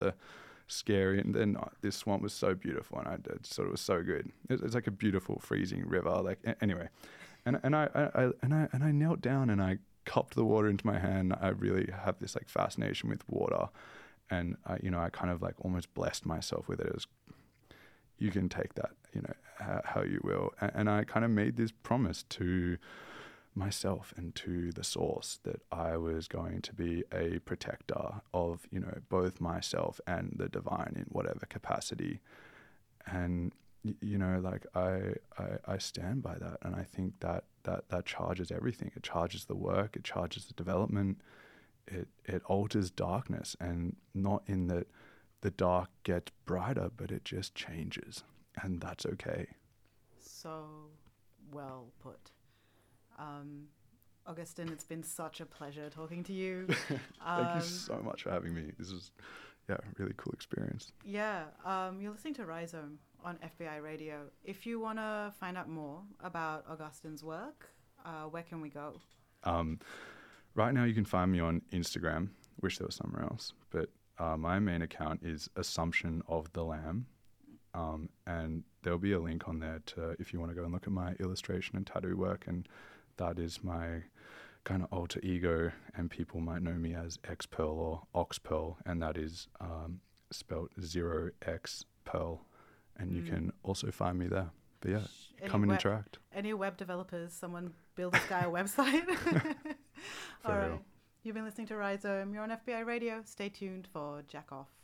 scary, and then this swamp was so beautiful, and I just thought it was so good. It's like a beautiful freezing river. Like anyway, and I knelt down and I cupped the water into my hand. I really have this like fascination with water, and I kind of like almost blessed myself with it. It was, you can take that, how you will. And I kind of made this promise to myself and to the source that I was going to be a protector of, both myself and the divine in whatever capacity. And, like I stand by that. And I think that charges everything. It charges the work, it charges the development, it alters darkness, and not in that the dark gets brighter, but it just changes, and that's okay. So well put. Augustine, it's been such a pleasure talking to you. Thank you so much for having me. This was, a really cool experience. Yeah, you're listening to Rhizome on FBI Radio. If you want to find out more about Augustine's work, where can we go? Right now you can find me on Instagram. Wish there was somewhere else, but my main account is Assumption of the Lamb, and there'll be a link on there to, if you want to go and look at my illustration and tattoo work, and that is my kind of alter ego, and people might know me as X Pearl or Ox Pearl, and that is spelled 0X Pearl, and you can also find me there. But yeah, come and interact. Any web developers, someone build this guy a website. All right. You've been listening to Rhizome. You're on FBI Radio. Stay tuned for Jack Off.